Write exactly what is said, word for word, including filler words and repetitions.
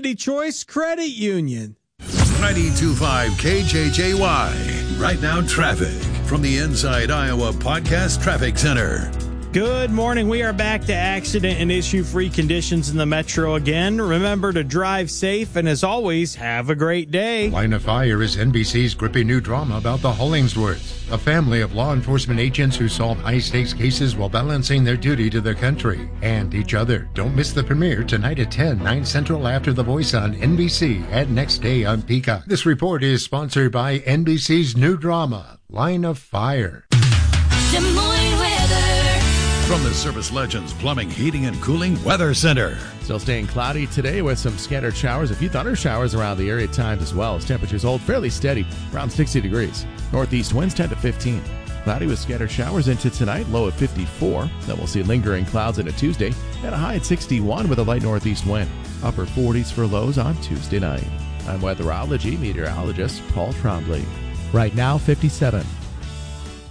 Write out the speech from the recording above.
Community Choice Credit Union. ninety-two point five K J J Y. Right now, traffic from the Inside Iowa Podcast Traffic Center. Good morning. We are back to accident and issue-free conditions in the metro again. Remember to drive safe, and as always, have a great day. Line of Fire is N B C's gripping new drama about the Hollingsworths, a family of law enforcement agents who solve high-stakes cases while balancing their duty to their country and each other. Don't miss the premiere tonight at ten, nine Central after The Voice on N B C and next day on Peacock. This report is sponsored by N B C's new drama, Line of Fire. Des Moines weather. From the Service Legends Plumbing, Heating, and Cooling Weather Center. Still staying cloudy today with some scattered showers, a few thunder showers around the area at times as well, as temperatures hold fairly steady, around sixty degrees. Northeast winds ten to fifteen. Cloudy with scattered showers into tonight, low at fifty-four. Then we'll see lingering clouds into Tuesday, and a high at sixty-one with a light northeast wind. Upper forties for lows on Tuesday night. I'm weatherology meteorologist Paul Trombley. Right now, fifty-seven.